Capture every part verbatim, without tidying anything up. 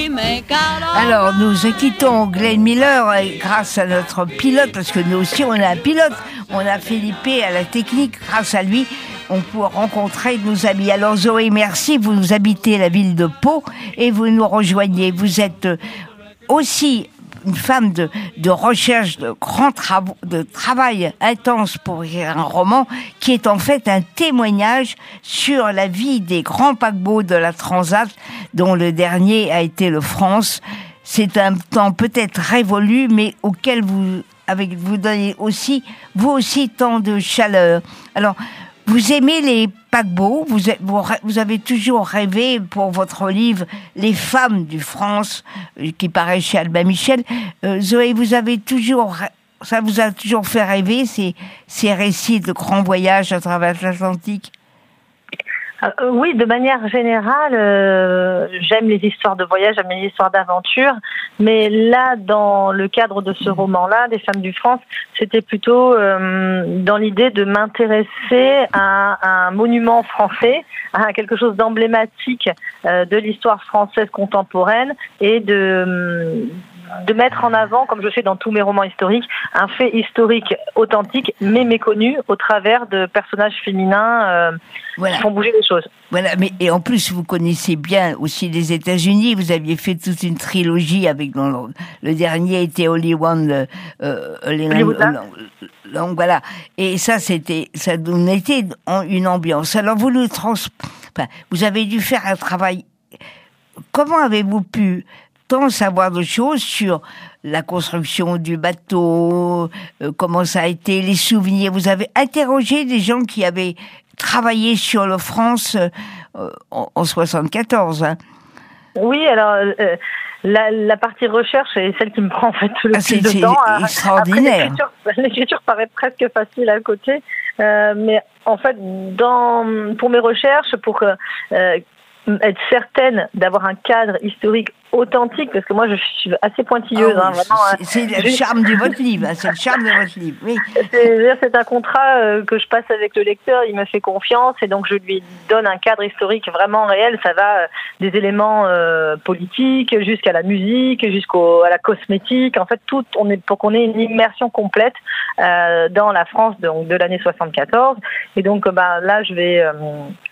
Alors, nous quittons Glenn Miller grâce à notre pilote, parce que nous aussi, on a un pilote. On a Philippe à la technique. Grâce à lui, on peut rencontrer nos amis. Alors, Zoé, merci. Vous nous habitez la ville de Pau et vous nous rejoignez. Vous êtes aussi une femme de, de recherche, de grand travaux, de travail intense pour écrire un roman qui est en fait un témoignage sur la vie des grands paquebots de la Transat, dont le dernier a été le France. C'est un temps peut-être révolu, mais auquel vous, avec, vous donnez aussi, vous aussi, tant de chaleur. Alors, vous aimez les paquebots, vous, vous, vous avez toujours rêvé pour votre livre « Les femmes du France » qui paraît chez Albin Michel. Euh, Zoé, vous avez toujours, ça vous a toujours fait rêver ces, ces récits de grands voyages à travers l'Atlantique? Euh, oui, de manière générale, euh, j'aime les histoires de voyage, j'aime les histoires d'aventure, mais là, dans le cadre de ce roman-là, Les femmes du France, c'était plutôt euh, dans l'idée de m'intéresser à, à un monument français, à quelque chose d'emblématique euh, de l'histoire française contemporaine, et de... de mettre en avant, comme je fais dans tous mes romans historiques, un fait historique authentique, mais méconnu, au travers de personnages féminins euh, voilà. qui font bouger les choses. Voilà, mais et en plus, vous connaissez bien aussi les États-Unis. Vous aviez fait toute une trilogie avec dans le, le dernier était Hollywood, euh, Hollywood, donc voilà. Et ça, c'était, ça nous était une ambiance. Alors vous nous trans, enfin, vous avez dû faire un travail. Comment avez-vous pu tant savoir de choses sur la construction du bateau, euh, comment ça a été, les souvenirs? Vous avez interrogé des gens qui avaient travaillé sur le France euh, en, en soixante-quatorze. Hein. Oui, alors euh, la, la partie recherche est celle qui me prend en fait le ah, plus de temps. C'est extraordinaire. Après, l'écriture, l'écriture paraît presque facile à côté, euh, mais en fait, dans pour mes recherches, pour que euh, être certaine d'avoir un cadre historique authentique, parce que moi je suis assez pointilleuse. Oh, hein, vraiment, c'est, c'est le charme de votre livre, c'est le charme de votre livre. Oui. C'est, c'est un contrat euh, que je passe avec le lecteur, il me fait confiance et donc je lui donne un cadre historique vraiment réel. Ça va euh, des éléments euh, politiques jusqu'à la musique, jusqu'à la cosmétique. En fait, tout, on est pour qu'on ait une immersion complète euh, dans la France donc de l'année soixante-quatorze. Et donc, bah, là, je vais euh,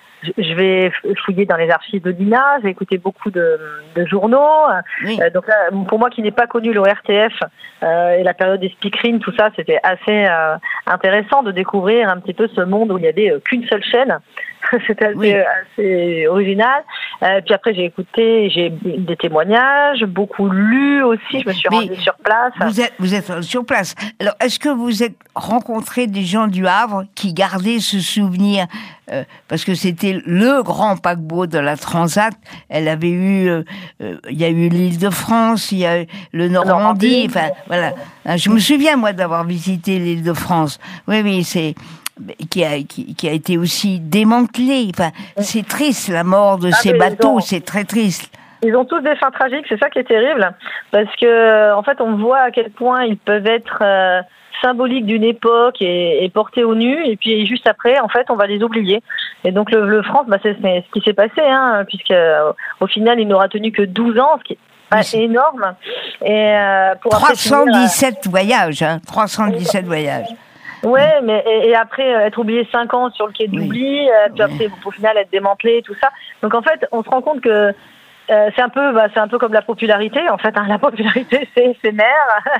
Je vais fouiller dans les archives de l'I N A, j'ai écouté beaucoup de, de journaux. Oui. Euh, donc là, pour moi qui n'ai pas connu le R T F euh, et la période des speakerines, tout ça, c'était assez euh, intéressant de découvrir un petit peu ce monde où il n'y avait euh, qu'une seule chaîne. C'était assez, oui. assez original. Euh, puis après, j'ai écouté, j'ai des témoignages, beaucoup lu aussi. Je me suis rendue sur place. Vous êtes, vous êtes sur place. Alors, est-ce que vous êtes rencontré des gens du Havre qui gardaient ce souvenir euh, parce que c'était le grand paquebot de la Transat. Elle avait eu, euh, euh, il y a eu l'Île-de-France, il y a eu le Normandie. Enfin, voilà. Je me souviens moi d'avoir visité l'Île-de-France. Oui, oui, c'est. Qui a, qui, qui a été aussi démantelé. Enfin, c'est triste, la mort de ah, ces bateaux, ont, c'est très triste. Ils ont tous des fins tragiques, c'est ça qui est terrible, parce que en fait, on voit à quel point ils peuvent être euh, symboliques d'une époque et, et portés au nu, et puis juste après, en fait, on va les oublier. Et donc, le, le France, bah, c'est, c'est ce qui s'est passé, hein, puisque euh, au final, il n'aura tenu que douze ans, ce qui est ah, énorme. Et, euh, pour trois cent dix-sept finir, voyages, hein, trois cent dix-sept voyages. Ouais, mais et, et après euh, être oublié cinq ans sur le quai d'oubli, oui. euh, puis après oui. au final être démantelé, tout ça. Donc en fait, on se rend compte que euh, c'est un peu, bah, c'est un peu comme la popularité. En fait, hein, la popularité c'est éphémère,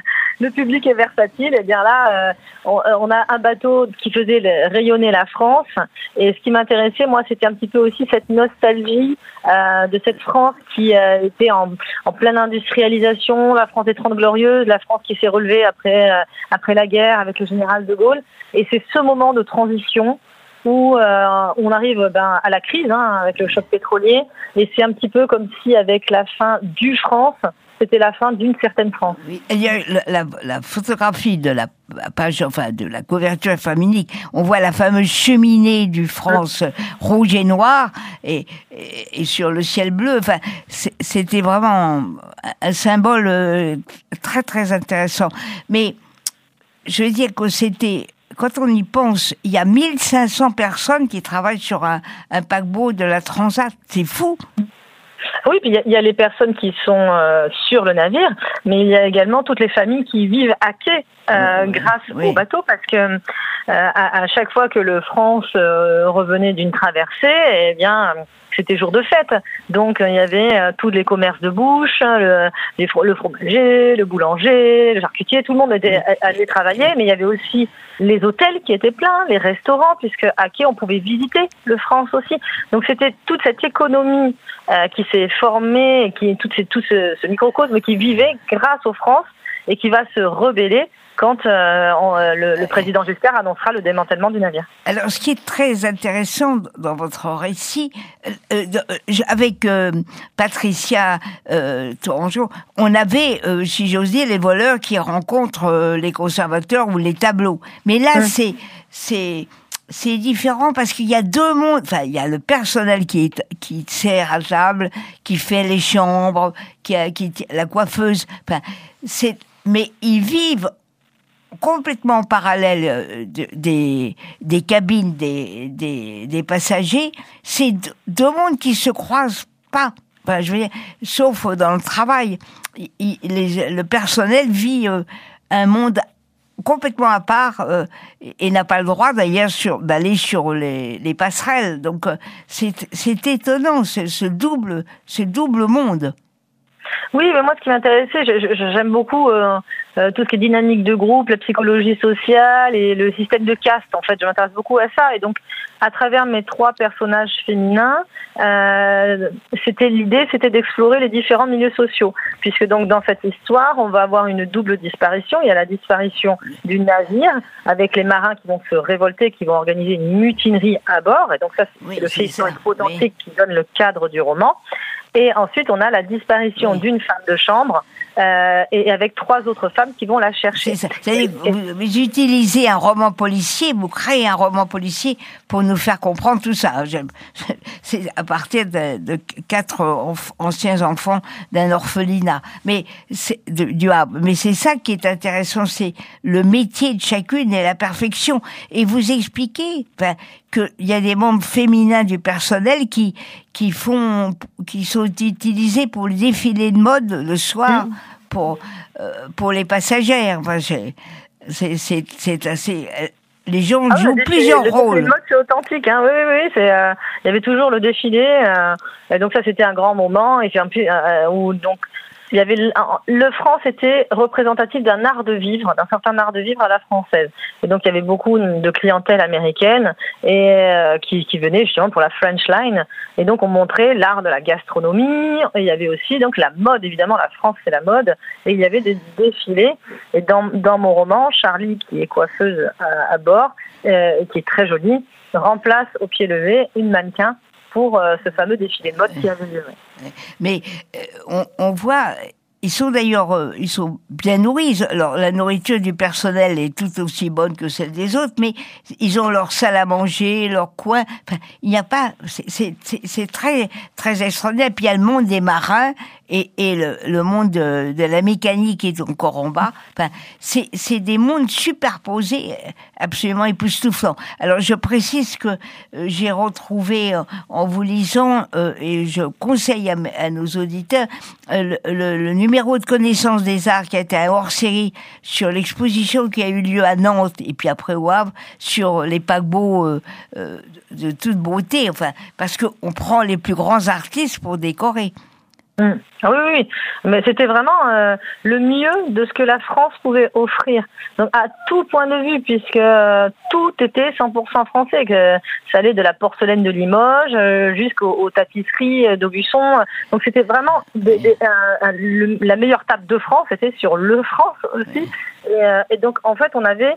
le public est versatile. Et bien là, euh, on, on a un bateau qui faisait le, rayonner la France. Et ce qui m'intéressait, moi, c'était un petit peu aussi cette nostalgie euh, de cette France qui euh, était en, en pleine industrialisation, la France des Trente Glorieuses, la France qui s'est relevée après euh, après la guerre avec le général de Gaulle. Et c'est ce moment de transition où euh, on arrive ben, à la crise hein, avec le choc pétrolier, et c'est un petit peu comme si avec la fin du France, c'était la fin d'une certaine France. Oui, il y a la, la, la photographie de la page, enfin de la couverture faminique. On voit la fameuse cheminée du France ah. rouge et noir, et, et, et sur le ciel bleu. Enfin, c'était vraiment un symbole très très intéressant. Mais je veux dire que c'était. Quand on y pense, il y a mille cinq cents personnes qui travaillent sur un, un paquebot de la Transat. C'est fou. Oui, puis il y, y a les personnes qui sont euh, sur le navire, mais il y a également toutes les familles qui vivent à quai euh, oui, grâce oui. au bateau, parce que euh, à, à chaque fois que le France euh, revenait d'une traversée, eh bien c'était jour de fête. Donc il y avait euh, tous les commerces de bouche, le, les, le fromager, le boulanger, le charcutier, tout le monde était allé travailler, mais il y avait aussi les hôtels qui étaient pleins, les restaurants, puisque à quai on pouvait visiter le France aussi. Donc c'était toute cette économie euh, qui s'est formée, et qui tout, tout ce, ce microcosme qui vivait grâce aux France et qui va se rebeller quand euh, on, le, le président Giscard annoncera le démantèlement du navire. Alors, ce qui est très intéressant dans votre récit, euh, euh, avec euh, Patricia euh, Tourangeau, on avait, euh, si j'ose dire, les voleurs qui rencontrent euh, les conservateurs ou les tableaux. Mais là, hum. c'est c'est c'est différent parce qu'il y a deux mondes. Enfin, il y a le personnel qui est qui sert à table, qui fait les chambres, qui a, qui la coiffeuse. Enfin, c'est mais ils vivent complètement parallèle des, des cabines des, des, des passagers. C'est deux mondes qui se croisent pas. Enfin, je veux dire, sauf dans le travail. Il, les, le personnel vit euh, un monde complètement à part euh, et n'a pas le droit d'ailleurs sur, d'aller sur les, les passerelles. Donc euh, c'est, c'est étonnant, c'est, ce double, ce double monde. Oui, mais moi, ce qui m'intéressait, j'aime beaucoup euh, euh, tout ce qui est dynamique de groupe, la psychologie sociale et le système de caste. En fait, je m'intéresse beaucoup à ça. Et donc, à travers mes trois personnages féminins, euh, c'était l'idée, c'était d'explorer les différents milieux sociaux. Puisque donc, dans cette histoire, on va avoir une double disparition. Il y a la disparition du navire avec les marins qui vont se révolter, qui vont organiser une mutinerie à bord. Et donc, ça, c'est oui, le fait historique authentique oui. qui donne le cadre du roman. Et ensuite, on a la disparition oui. d'une femme de chambre euh, et avec trois autres femmes qui vont la chercher. C'est ça. C'est-à-dire, vous, vous utilisez un roman policier, vous créez un roman policier pour nous faire comprendre tout ça. J'aime. C'est à partir de, de quatre enf- anciens enfants d'un orphelinat, mais c'est de, du Havre. Mais c'est ça qui est intéressant, c'est le métier de chacune et la perfection. Et vous expliquez ben, qu'il y a des membres féminins du personnel qui qui font, qui sont utilisés pour le défilé de mode le soir mmh. pour euh, pour les passagères. Enfin, c'est c'est c'est, c'est assez. Les gens ah, jouent le plusieurs défilé, rôles. Le défilé de mode, c'est authentique, hein. Oui, oui, oui. C'est. Euh, il y avait toujours le défilé. Euh, et donc ça, c'était un grand moment. Et puis un peu euh, où donc. Il y avait le, le France était représentatif d'un art de vivre, d'un certain art de vivre à la française. Et donc il y avait beaucoup de clientèle américaine et euh, qui, qui venait justement pour la French Line. Et donc on montrait l'art de la gastronomie. Et il y avait aussi donc la mode, évidemment la France c'est la mode. Et il y avait des défilés. Et dans dans mon roman, Charlie qui est coiffeuse à, à bord, euh, qui est très jolie, remplace au pied levé une mannequin pour euh, ce fameux défilé de mode qui avait lieu. Mais euh, on, on voit, ils sont d'ailleurs, euh, ils sont bien nourris. Alors la nourriture du personnel est tout aussi bonne que celle des autres, mais ils ont leur salle à manger, leur coin. Enfin, il n'y a pas, c'est, c'est, c'est, c'est très très extraordinaire. Puis il y a le monde des marins et, et le, le monde de, de la mécanique est encore en bas. Enfin, c'est, c'est des mondes superposés, absolument époustouflants. Alors je précise que euh, j'ai retrouvé euh, en vous lisant, euh, et je conseille à, à nos auditeurs, euh, le, le, le numéro de connaissance des arts qui a été un hors-série sur l'exposition qui a eu lieu à Nantes et puis après au Havre sur les paquebots euh, euh, de toute beauté. Enfin, parce que on prend les plus grands artistes pour décorer. Mmh. Oui, oui, mais c'était vraiment euh, le mieux de ce que la France pouvait offrir. Donc à tout point de vue, puisque euh, tout était cent pour cent français, que ça allait de la porcelaine de Limoges euh, jusqu'aux aux tapisseries d'Aubusson. Donc c'était vraiment des, des, un, un, le, la meilleure table de France, c'était sur le France aussi. Et, euh, et donc en fait, on avait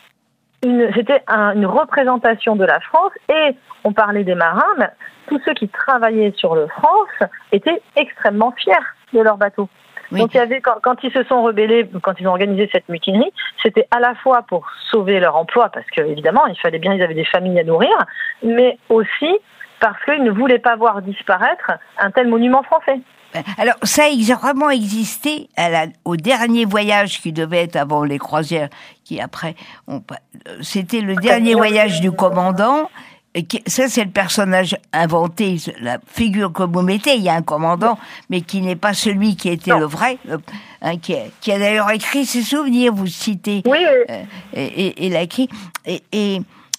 une, c'était un, une représentation de la France et on parlait des marins, mais tous ceux qui travaillaient sur le France étaient extrêmement fiers de leur bateau. Oui. Donc il y avait quand, quand ils se sont rebellés, quand ils ont organisé cette mutinerie, c'était à la fois pour sauver leur emploi, parce que évidemment il fallait bien, ils avaient des familles à nourrir, mais aussi parce qu'ils ne voulaient pas voir disparaître un tel monument français. Alors, ça a vraiment existé à la, au dernier voyage qui devait être avant les croisières, qui après, on, c'était le dernier voyage du commandant. et qui, ça c'est le personnage inventé, la figure que vous mettez. Il y a un commandant, mais qui n'est pas celui qui était non. le vrai, le, hein, qui, a, qui a d'ailleurs écrit ses souvenirs. Vous citez, oui, oui. Euh, et, et, et l'a écrit. Et, et,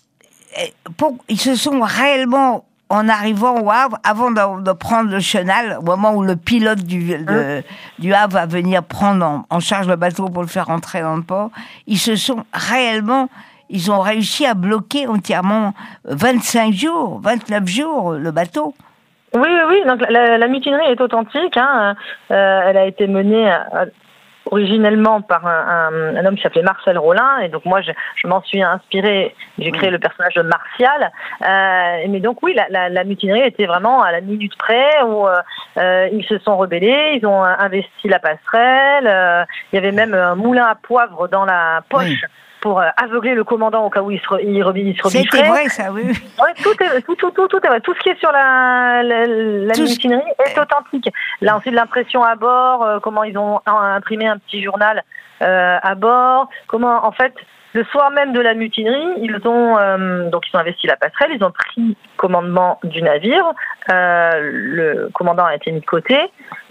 et pour, ils se sont réellement, en arrivant au Havre, avant de, de prendre le chenal, au moment où le pilote du, hein? de, du Havre va venir prendre en, en charge le bateau pour le faire entrer dans le port, ils se sont réellement, ils ont réussi à bloquer entièrement vingt-cinq jours, vingt-neuf jours le bateau. Oui, oui, oui. Donc la, la mutinerie est authentique. Hein. Euh, elle a été menée à, originellement par un, un, un homme qui s'appelait Marcel Rollin, et donc moi je, je m'en suis inspirée, j'ai créé le personnage de Martial, euh, mais donc oui, la, la, la mutinerie était vraiment à la minute près, où euh, ils se sont rebellés, ils ont investi la passerelle, euh, il y avait même un moulin à poivre dans la poche, oui. pour euh, aveugler le commandant au cas où il se, il, il se rebicherait. C'était vrai, ça, oui. Ouais, tout, est, tout, tout, tout, tout est vrai. Tout ce qui est sur la, la, la mutinerie est authentique. Là, ensuite, l'impression à bord, euh, comment ils ont imprimé un petit journal euh, à bord, comment, en fait, le soir même de la mutinerie, ils ont euh, donc ils ont investi la passerelle, ils ont pris commandement du navire, euh, le commandant a été mis de côté,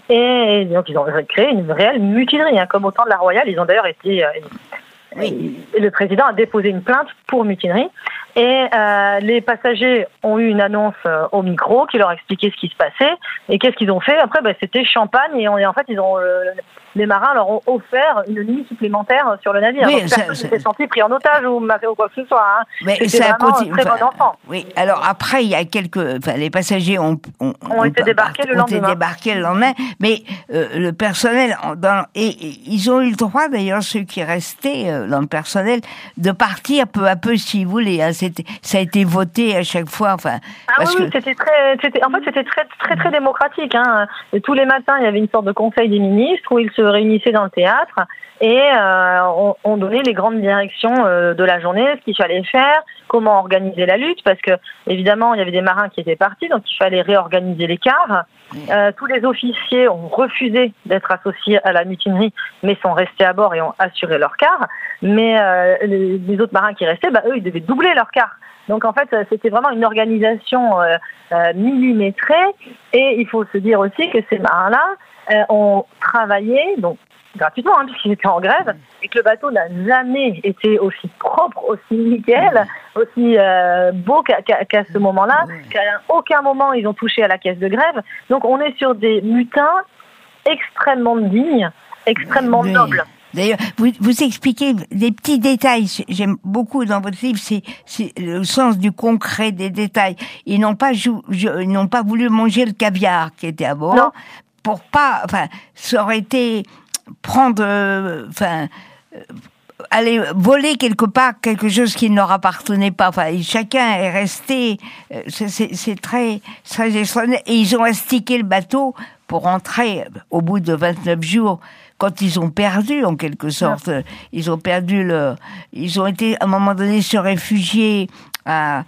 et donc ils ont créé une réelle mutinerie, hein, comme au temps de la Royale. Ils ont d'ailleurs été... Euh, Oui. Et le président a déposé une plainte pour mutinerie, et euh, les passagers ont eu une annonce euh, au micro qui leur expliquait ce qui se passait, et qu'est-ce qu'ils ont fait après, bah, c'était champagne, et, on, et en fait ils ont euh, les marins leur ont offert une nuit supplémentaire sur le navire. Oui, donc ça, personne ne s'est senti pris en otage ou, ou quoi que ce soit. Hein. Mais c'était ça vraiment continue, un très enfin, bon enfant. Oui. Alors après, il y a quelques, enfin, les passagers ont ont, ont, ont été débarqués le lendemain. Ont été débarqués le lendemain, mais euh, le personnel dans, et, et ils ont eu le droit d'ailleurs, ceux qui restaient euh, dans le personnel, de partir peu à peu si vous voulez. Hein. C'était, ça a été voté à chaque fois. Enfin, ah parce oui, que... c'était très, c'était en fait c'était très très très démocratique. Hein. Et tous les matins, il y avait une sorte de conseil des ministres où ils se réunissaient dans le théâtre et euh, on, on donnait les grandes directions euh, de la journée, ce qu'il fallait faire, comment organiser la lutte, parce que évidemment il y avait des marins qui étaient partis, donc il fallait réorganiser les quarts. Euh, tous les officiers ont refusé d'être associés à la mutinerie, mais sont restés à bord et ont assuré leur quart. Mais euh, les, les autres marins qui restaient, bah, eux, ils devaient doubler leur quart. Donc en fait, c'était vraiment une organisation euh, euh, millimétrée. Et il faut se dire aussi que ces marins-là euh, ont travaillé, donc gratuitement, hein, puisqu'ils étaient en grève, et que le bateau n'a jamais été aussi propre, aussi nickel, aussi euh, beau qu'à, qu'à, qu'à ce moment-là, qu'à aucun moment ils ont touché à la caisse de grève. Donc on est sur des mutins extrêmement dignes, extrêmement oui. nobles. D'ailleurs, vous, vous expliquez des petits détails. J'aime beaucoup dans votre livre, c'est, c'est le sens du concret des détails. Ils n'ont pas, jou, ils n'ont pas voulu manger le caviar qui était à bord, non. pour pas, enfin, ça aurait été prendre, enfin, euh, euh, aller voler quelque part quelque chose qui ne leur appartenait pas. Enfin, chacun est resté. Euh, c'est, c'est, c'est très, très extraordinaire. Et ils ont astiqué le bateau pour rentrer au bout de vingt-neuf jours. Quand ils ont perdu, en quelque sorte, ouais. ils ont perdu le, ils ont été à un moment donné se réfugier à, à,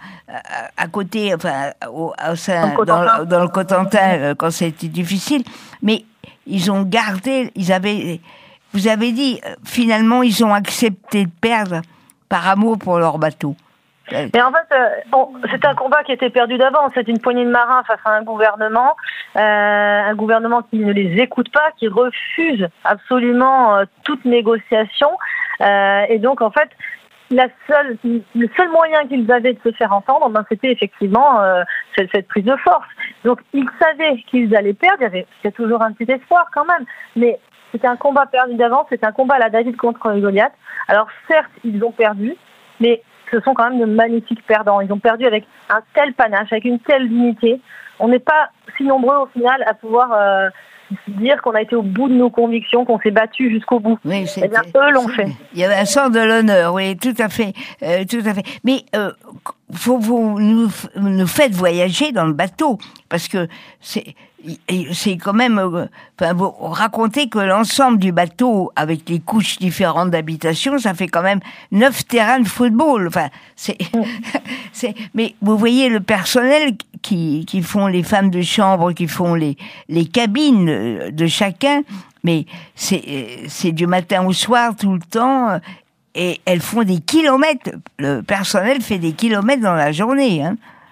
à côté, enfin, au, au sein, dans, dans le Cotentin quand ça a été difficile. Mais ils ont gardé, ils avaient, vous avez dit, finalement, ils ont accepté de perdre par amour pour leur bateau. Mais en fait, euh, on, c'était un combat qui était perdu d'avance. C'est une poignée de marins face à un gouvernement, euh, un gouvernement qui ne les écoute pas, qui refuse absolument euh, toute négociation. Euh, et donc, en fait, la seule, le seul moyen qu'ils avaient de se faire entendre, ben, c'était effectivement euh, cette, cette prise de force. Donc, ils savaient qu'ils allaient perdre. Il y avait, il y a toujours un petit espoir quand même, mais c'était un combat perdu d'avance. C'était un combat à la David contre Goliath. Alors, certes, ils ont perdu, mais ce sont quand même de magnifiques perdants. Ils ont perdu avec un tel panache, avec une telle dignité. On n'est pas si nombreux au final à pouvoir euh, dire qu'on a été au bout de nos convictions, qu'on s'est battu jusqu'au bout. Oui, eh bien, eux l'ont fait. Il y avait un sens de l'honneur, oui, tout à fait, euh, tout à fait. Mais euh, faut vous nous, nous faites voyager dans le bateau, parce que c'est c'est quand même, euh, enfin, vous racontez que l'ensemble du bateau, avec les couches différentes d'habitation, ça fait quand même neuf terrains de football. Enfin, c'est, c'est, mais vous voyez le personnel qui qui font les femmes de chambre, qui font les les cabines de chacun, mais c'est c'est du matin au soir tout le temps, et elles font des kilomètres. Le personnel fait des kilomètres dans la journée, hein.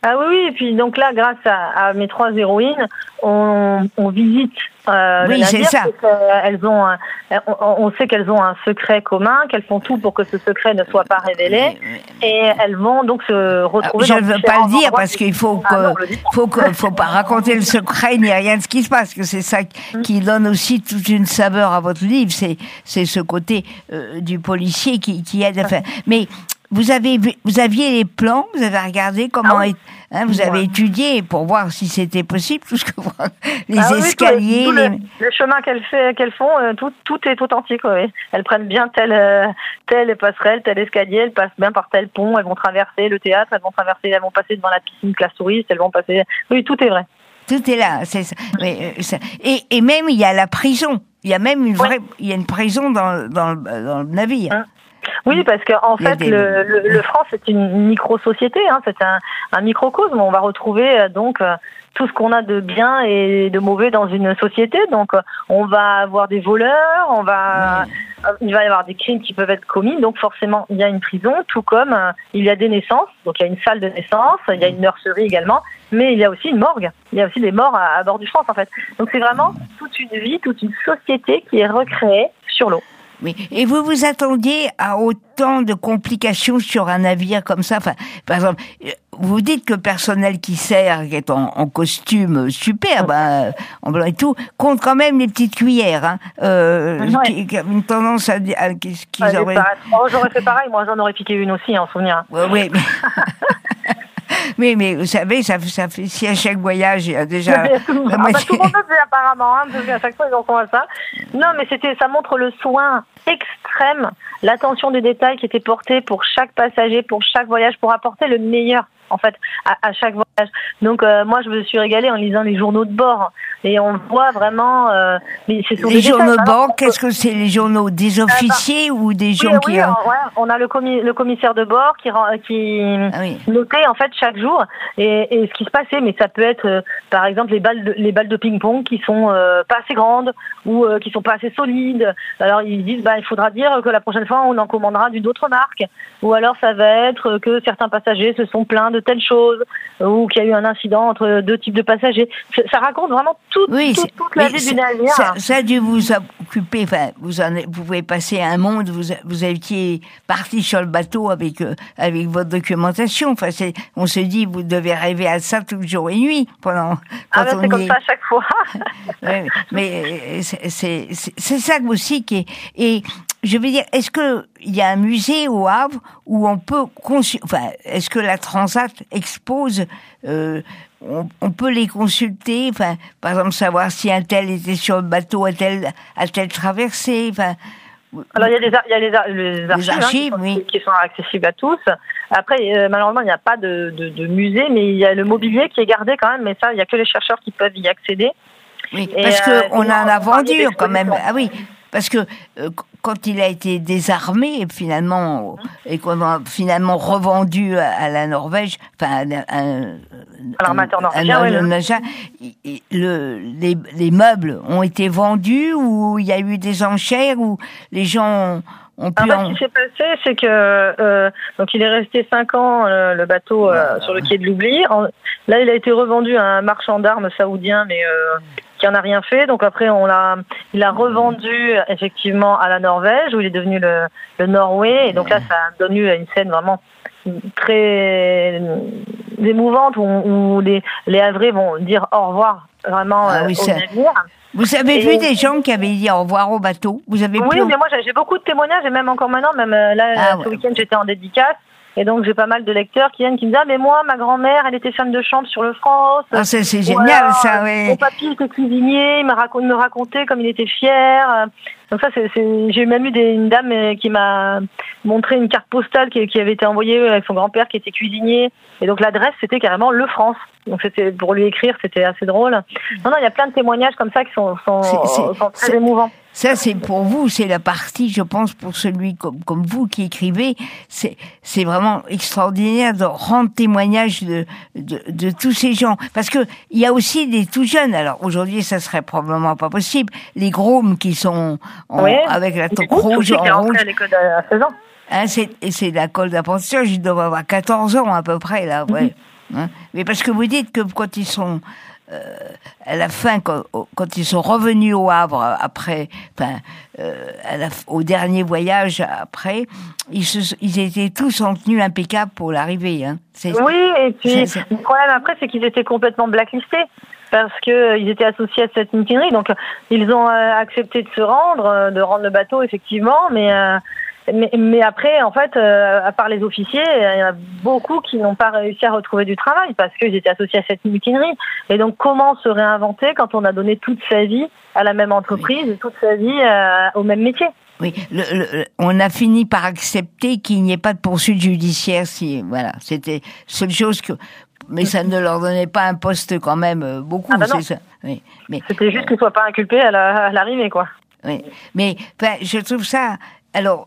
Ah oui, oui, et puis donc là, grâce à, à mes trois héroïnes, on, on visite euh, oui, le navire. C'est ça. Elles ont, un, on, on sait qu'elles ont un secret commun, qu'elles font tout pour que ce secret ne soit pas révélé, et elles vont donc se retrouver. Je dans ne veux pas le dire parce qu'il faut que, ah non, faut que, faut pas raconter le secret ni rien de ce qui se passe, que c'est ça qui donne aussi toute une saveur à votre livre. C'est, c'est ce côté euh, du policier qui, qui aide à faire. Mais Vous avez vous aviez les plans, vous avez regardé comment, ah oui. hein, vous avez ouais. étudié pour voir si c'était possible, tout ce que les ah escaliers, oui, tout, les... Le, le chemin qu'elles fait, qu'elles font, euh, tout tout est authentique. Oui. Elles prennent bien telle euh, telle passerelle, tel escalier, elles passent bien par tel pont, elles vont traverser le théâtre, elles vont traverser, elles vont passer devant la piscine classe touriste, elles vont passer. Oui, tout est vrai. Tout est là, c'est ça. Mais, ça. Et, et même il y a la prison. Il y a même une vraie, oui. il y a une prison dans dans, dans le navire. Hein. Oui, parce qu'en fait, des... le, le, le franc, c'est une micro-société, hein, c'est un, un microcosme. On va retrouver donc tout ce qu'on a de bien et de mauvais dans une société. Donc, on va avoir des voleurs, on va, oui. il va y avoir des crimes qui peuvent être commis. Donc, forcément, il y a une prison, tout comme il y a des naissances. Donc, il y a une salle de naissance, il y a une nurserie également, mais il y a aussi une morgue. Il y a aussi des morts à, à bord du France, en fait. Donc, c'est vraiment toute une vie, toute une société qui est recréée sur l'eau. Oui. Et vous vous attendiez à autant de complications sur un navire comme ça? Enfin, par exemple, vous dites que le personnel qui sert, qui est en, en costume superbe, hein, en blanc et tout, compte quand même les petites cuillères, hein, euh, ouais. qui, qui a une tendance à, à qu'ils ouais, auraient... Oh, j'aurais fait pareil, moi j'en aurais piqué une aussi, en souvenir. Oui, oui. Mais... Oui, mais vous savez, ça, ça fait si à chaque voyage, il y a déjà... Mais, tout, ah, bah, tout le monde le fait apparemment, hein, parce qu'à chaque fois ils en sont à ça. Non, mais c'était, ça montre le soin extrême, l'attention des détails qui était portée pour chaque passager, pour chaque voyage, pour apporter le meilleur, en fait, à, à chaque voyage. Donc, euh, moi, je me suis régalée en lisant les journaux de bord. Et on voit vraiment... Euh, mais c'est les journaux de bord, qu'est-ce que c'est? Les journaux des officiers euh, bah, ou des gens oui, qui... Oui, euh... ouais, on a le, commis, le commissaire de bord qui, qui ah, oui. notait, en fait, chaque jour et, et ce qui se passait. Mais ça peut être, euh, par exemple, les balles de, les balles de ping-pong qui sont euh, pas assez grandes ou euh, qui sont pas assez solides. Alors, ils disent, bah, il faudra dire que la prochaine fois, on en commandera d'une autre marque. Ou alors, ça va être que certains passagers se sont plaints de telle chose ou qu'il y a eu un incident entre deux types de passagers. Ça raconte vraiment tout, oui, tout, toute la vie du navire. Ça, ça a dû vous occuper. Enfin, vous en, vous pouvez passer un monde. Vous, vous étiez parti sur le bateau avec euh, avec votre documentation. Enfin, c'est, on se dit, vous devez rêver à ça tout jour et nuit pendant. Ah ben c'est comme est... ça à chaque fois. ouais, mais c'est, c'est c'est ça aussi qui est. Et je veux dire, est-ce que il y a un musée au Havre où on peut consul... enfin, est-ce que la Transat expose euh, on, on peut les consulter, enfin, par exemple savoir si un tel était sur le bateau, a-t-elle a-t-elle traversé, enfin. Alors il y a les, il y a les, les archives, les archives hein, qui, oui. sont, qui sont accessibles à tous. Après, euh, malheureusement, il n'y a pas de, de, de musée, mais il y a le mobilier qui est gardé quand même. Mais ça, il n'y a que les chercheurs qui peuvent y accéder. Oui, et parce euh, qu'on en a vendu quand même. Ah oui. Parce que euh, quand il a été désarmé, finalement, et qu'on a finalement revendu à, à la Norvège, enfin, à, à l'armateur norvégien, oui, le, le, les, les meubles ont été vendus ou il y a eu des enchères où les gens ont pu. Alors, en... Ce qui s'est passé, c'est que euh, donc il est resté cinq ans euh, le bateau euh, sur le quai de l'Oubli. En, là, il a été revendu à un marchand d'armes saoudien, mais euh, qui en a rien fait. Donc après, on l'a, il a revendu effectivement à la Norvège où il est devenu le, le Norway. Et donc là, ça a donné une scène vraiment très émouvante où, où les les Havrais vont dire au revoir vraiment ah, oui, au navire. Vous avez et vu des gens qui avaient dit au revoir au bateau? Vous avez oui, plus... mais moi j'ai beaucoup de témoignages et même encore maintenant, même là ah, ce ouais. week-end j'étais en dédicace. Et donc, j'ai pas mal de lecteurs qui viennent qui me disent « Ah, mais moi, ma grand-mère, elle était femme de chambre sur le France. » Ah, c'est, c'est génial, alors, ça, oui. Mon papy était cuisinier, il me, raconte, me racontait comme il était fier. Donc ça, c'est, c'est... j'ai même eu des, une dame qui m'a montré une carte postale qui, qui avait été envoyée avec son grand-père qui était cuisinier. Et donc, l'adresse, c'était carrément Le France. Donc, c'était, pour lui écrire, c'était assez drôle. Non, non, il y a plein de témoignages comme ça qui sont, sont, c'est, c'est, sont très c'est... émouvants. Ça, c'est pour vous, c'est la partie, je pense, pour celui comme, comme vous qui écrivez, c'est, c'est vraiment extraordinaire de rendre témoignage de, de, de tous ces gens. Parce que il y a aussi des tout jeunes. Alors, aujourd'hui, ça serait probablement pas possible. Les Groms qui sont en, oui, avec la toque rouge en rouge. À l'école à seize ans. Hein, c'est, c'est la colle d'apprentissage, ils doivent avoir quatorze ans à peu près, là, ouais. Mm-hmm. Hein, mais parce que vous dites que quand ils sont euh, à la fin, quand, quand ils sont revenus au Havre après, enfin, euh, à la, au dernier voyage après, ils, se, ils étaient tous en tenue impeccable pour l'arrivée. Hein. C'est, oui, et puis c'est, c'est... le problème après, c'est qu'ils étaient complètement blacklistés. Parce qu'ils euh, étaient associés à cette mutinerie, donc ils ont euh, accepté de se rendre, euh, de rendre le bateau effectivement, mais euh, mais, mais après en fait, euh, à part les officiers, il y en a beaucoup qui n'ont pas réussi à retrouver du travail parce qu'ils étaient associés à cette mutinerie. Et donc comment se réinventer quand on a donné toute sa vie à la même entreprise, et toute sa vie euh, au même métier? Oui, le, le, on a fini par accepter qu'il n'y ait pas de poursuite judiciaire. Si voilà, c'était seule chose que. Mais ça ne leur donnait pas un poste quand même beaucoup, ah bah c'est ça. Oui, mais c'était juste euh, qu'ils ne soient pas inculpés à, la, à l'arrivée, quoi. Oui, mais enfin, je trouve ça. Alors,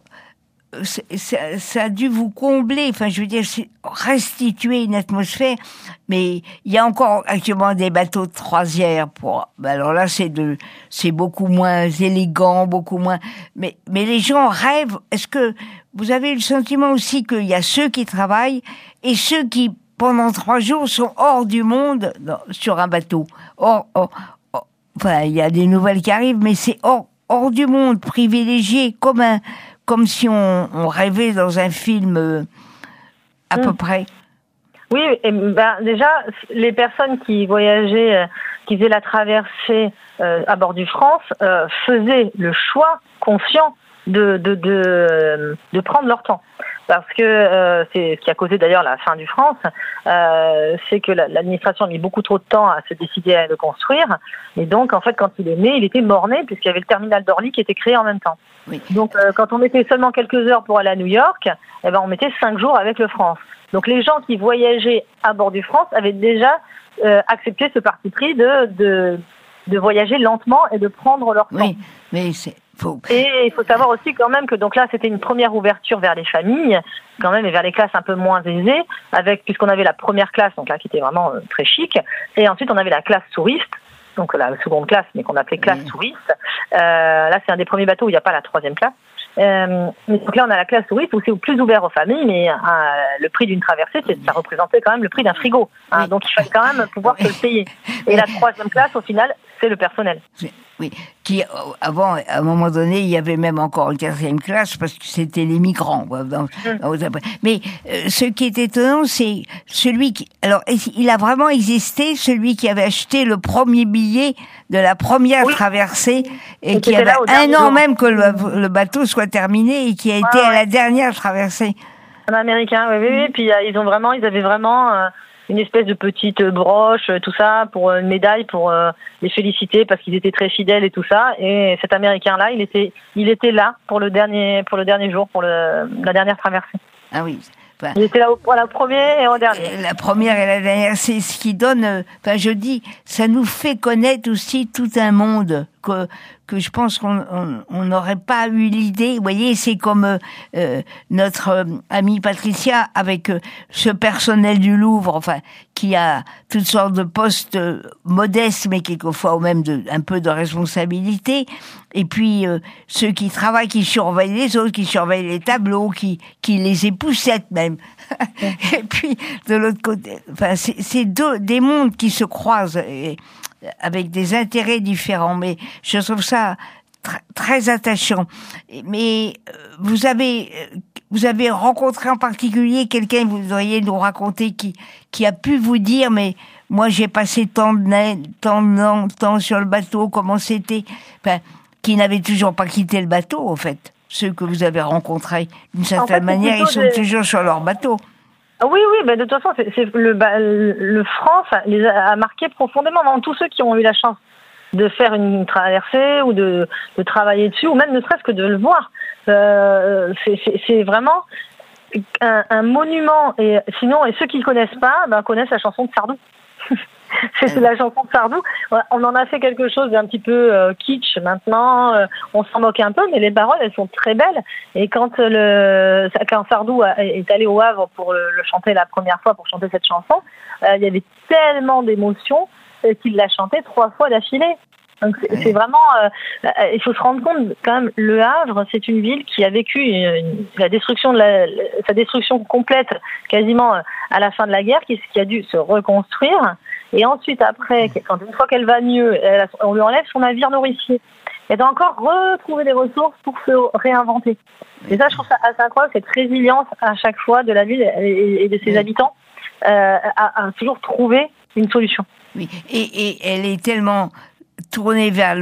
ça, ça a dû vous combler. Enfin, je veux dire, restituer une atmosphère. Mais il y a encore actuellement des bateaux de croisière pour. Alors là, c'est de, c'est beaucoup moins élégant, beaucoup moins. Mais, mais les gens rêvent. Est-ce que vous avez le sentiment aussi qu'il y a ceux qui travaillent et ceux qui pendant trois jours, sont hors du monde non, sur un bateau. Or, or, or, enfin, il y a des nouvelles qui arrivent, mais c'est hors, hors du monde, privilégié, comme un, comme si on, on rêvait dans un film euh, à mmh. peu près. Oui, et ben déjà, les personnes qui voyageaient, euh, qui faisaient la traversée euh, à bord du France, euh, faisaient le choix conscient de de de, de prendre leur temps. Parce que euh, c'est ce qui a causé d'ailleurs la fin du France, euh, c'est que la, l'administration a mis beaucoup trop de temps à se décider à le construire, et donc en fait quand il est né, il était mort-né puisqu'il y avait le terminal d'Orly qui était créé en même temps. Oui. Donc euh, quand on mettait seulement quelques heures pour aller à New York, eh ben on mettait cinq jours avec le France. Donc les gens qui voyageaient à bord du France avaient déjà euh, accepté ce parti pris de de de voyager lentement et de prendre leur temps. Oui, mais c'est Faut... Et il faut savoir aussi quand même que donc là c'était une première ouverture vers les familles quand même et vers les classes un peu moins aisées avec puisqu'on avait la première classe donc là qui était vraiment euh, très chic et ensuite on avait la classe touriste donc la seconde classe mais qu'on appelait classe mmh. touriste euh, là c'est un des premiers bateaux où il n'y a pas la troisième classe euh, donc là on a la classe touriste où c'est plus ouvert aux familles mais euh, le prix d'une traversée c'est, ça représentait quand même le prix d'un frigo hein, oui. Donc il fallait quand même pouvoir se le payer et la troisième classe au final c'est le personnel. Oui, qui avant, à un moment donné, il y avait même encore une quatrième classe parce que c'était les migrants. Dans, mmh. dans, mais euh, ce qui est étonnant, c'est celui qui, alors, il a vraiment existé, celui qui avait acheté le premier billet de la première oui. traversée et, et qui avait un an jour. même que le, le bateau soit terminé et qui a été ah, ouais. à la dernière traversée. Un Américain, oui, oui, oui. Puis euh, ils ont vraiment, ils avaient vraiment. Euh, une espèce de petite broche, tout ça, pour une médaille, pour euh, les féliciter parce qu'ils étaient très fidèles et tout ça. Et cet Américain-là, il était, il était là pour le dernier, pour le dernier jour, pour le, la dernière traversée. Ah oui. Enfin, il était là au, à la première et au dernier. La première et la dernière, c'est ce qui donne. Enfin, je dis, ça nous fait connaître aussi tout un monde que que je pense qu'on n'aurait pas eu l'idée. Vous voyez, c'est comme euh, notre euh, amie Patricia avec euh, ce personnel du Louvre, enfin, qui a toutes sortes de postes euh, modestes, mais quelquefois même de, un peu de responsabilité. Et puis euh, ceux qui travaillent, qui surveillent les autres, qui surveillent les tableaux, qui qui les époussettent même. Et puis de l'autre côté, enfin, c'est, c'est deux, des mondes qui se croisent. Et, avec des intérêts différents, mais je trouve ça tr- très attachant. Mais vous avez vous avez rencontré en particulier quelqu'un, vous voudriez nous raconter, qui qui a pu vous dire, mais moi j'ai passé tant de tant de temps sur le bateau, comment c'était, enfin, qui n'avait toujours pas quitté le bateau, en fait. Ceux que vous avez rencontrés, d'une certaine en fait, manière, ils sont des... toujours sur leur bateau. Oui, oui, ben de toute façon, c'est, c'est le, le France les a, a marqué profondément. Dans tous ceux qui ont eu la chance de faire une traversée ou de, de travailler dessus, ou même ne serait-ce que de le voir. Euh, c'est, c'est, c'est vraiment un, un monument. Et sinon, et ceux qui ne connaissent pas, ben, connaissent la chanson de Sardou. C'est la chanson de Sardou. On en a fait quelque chose d'un petit peu euh, kitsch maintenant. Euh, on s'en moque un peu, mais les paroles, elles sont très belles. Et quand le quand Sardou a, est allé au Havre pour le, le chanter la première fois, pour chanter cette chanson, euh, il y avait tellement d'émotions euh, qu'il l'a chanté trois fois d'affilée. Donc c'est, c'est vraiment, euh, il faut se rendre compte quand même, Le Havre, c'est une ville qui a vécu une, la destruction de la, sa destruction complète quasiment à la fin de la guerre, qui, qui a dû se reconstruire. Et ensuite, après, quand une fois qu'elle va mieux, elle, on lui enlève son navire nourricier. Elle doit encore retrouver des ressources pour se réinventer. Et ça, je trouve ça assez incroyable, cette résilience à chaque fois de la ville et de ses oui. habitants euh, à, à toujours trouver une solution. Oui, et, et elle est tellement tournée vers le